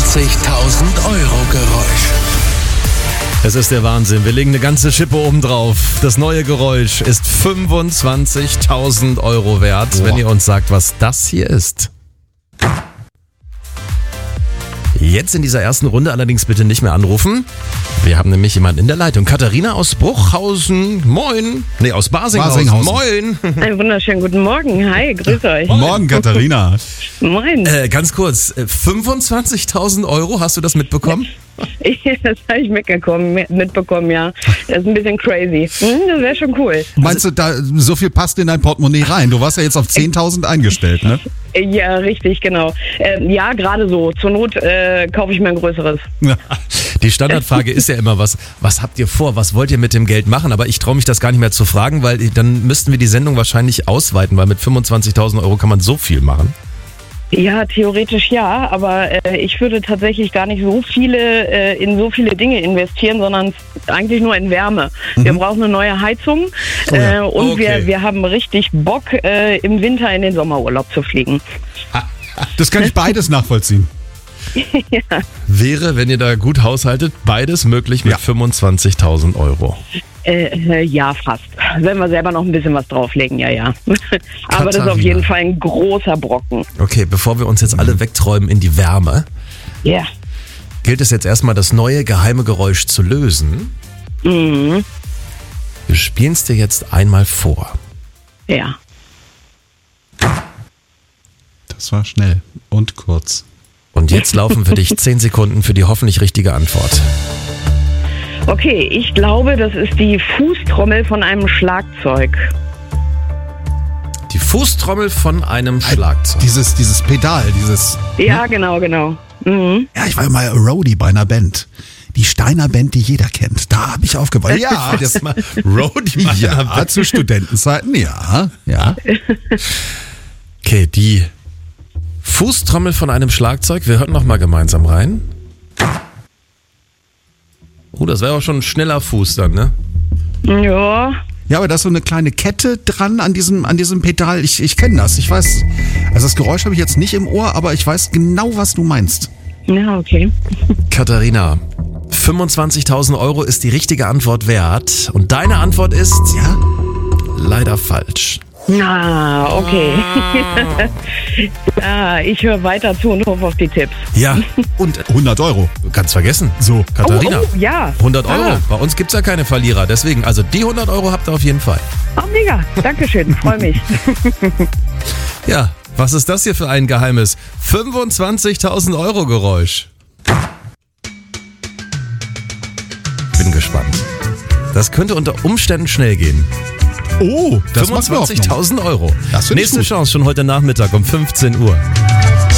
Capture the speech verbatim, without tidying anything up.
fünfundzwanzigtausend Euro Geräusch. Es ist der Wahnsinn. Wir legen eine ganze Schippe oben drauf. Das neue Geräusch ist fünfundzwanzigtausend Euro wert, Boah. wenn ihr uns sagt, was das hier ist. Jetzt in dieser ersten Runde allerdings bitte nicht mehr anrufen. Wir haben nämlich jemanden in der Leitung. Katharina aus Bruchhausen. Moin. Nee, aus Basinghausen. Basinghausen. Moin. Einen wunderschönen guten Morgen. Hi, grüß euch. Morgen, Katharina. Moin. Äh, ganz kurz, äh, fünfundzwanzigtausend Euro, hast du das mitbekommen? Das habe ich mitgekommen, mitbekommen, ja. Das ist ein bisschen crazy. Hm, das wäre schon cool. Meinst du, da so viel passt in dein Portemonnaie rein? Du warst ja jetzt auf zehntausend eingestellt, ne? Ja, richtig, genau. Ähm, ja, gerade so. Zur Not äh, kaufe ich mir ein größeres. Ja. Die Standardfrage ist ja immer, was, was habt ihr vor? Was wollt ihr mit dem Geld machen? Aber ich traue mich das gar nicht mehr zu fragen, weil dann müssten wir die Sendung wahrscheinlich ausweiten, weil mit fünfundzwanzigtausend Euro kann man so viel machen. Ja, theoretisch ja, aber äh, ich würde tatsächlich gar nicht so viele äh, in so viele Dinge investieren, sondern eigentlich nur in Wärme. Mhm. Wir brauchen eine neue Heizung Oh ja. äh, und Okay. wir, wir haben richtig Bock, äh, im Winter in den Sommerurlaub zu fliegen. Das kann ich beides nachvollziehen. Ja. Wäre, wenn ihr da gut haushaltet, beides möglich mit Ja. fünfundzwanzigtausend Euro. Äh, äh, ja, fast. Wenn wir selber noch ein bisschen was drauflegen, ja, ja. Aber das ist auf Katharina. jeden Fall ein großer Brocken. Okay, bevor wir uns jetzt alle wegträumen in die Wärme, Ja. gilt es jetzt erstmal, das neue geheime Geräusch zu lösen. Mhm. Wir spielen es dir jetzt einmal vor. Ja. Das war schnell und kurz. Und jetzt laufen für dich zehn Sekunden für die hoffentlich richtige Antwort. Okay, ich glaube, das ist die Fußtrommel von einem Schlagzeug. Die Fußtrommel von einem Schlagzeug. Dieses, dieses Pedal, dieses... Ja, genau, genau. Mhm. Ja, ich war ja mal Roadie bei einer Band. Die Steiner Band, die jeder kennt. Da habe ich aufgebaut. Ja, das mal Roadie bei einer ja, Band. zu Studentenzeiten, ja, ja. Okay, die Fußtrommel von einem Schlagzeug. Wir hören noch mal gemeinsam rein. Oh, das wäre auch schon ein schneller Fuß dann, ne? Ja. Ja, aber da ist so eine kleine Kette dran an diesem, an diesem Pedal. Ich, ich kenne das. Ich weiß, also das Geräusch habe ich jetzt nicht im Ohr, aber ich weiß genau, was du meinst. Ja, okay. Katharina, fünfundzwanzigtausend Euro ist die richtige Antwort wert. Und deine Antwort ist Ja? leider falsch. Ah, okay. Ja, ich höre weiter zu und hoffe auf die Tipps. Ja, Und hundert Euro. ganz vergessen. So. Katharina, Oh, oh, ja. hundert Euro. Ah. Bei uns gibt's ja keine Verlierer. Deswegen, also die hundert Euro habt ihr auf jeden Fall. Oh, mega. Dankeschön. Freue mich. Ja, was ist das hier für ein geheimes fünfundzwanzigtausend Euro Geräusch? Bin gespannt. Das könnte unter Umständen schnell gehen. Oh, das macht mir Hoffnung. fünfundzwanzigtausend Euro. Das find ich Nächste gut. Chance schon heute Nachmittag um fünfzehn Uhr.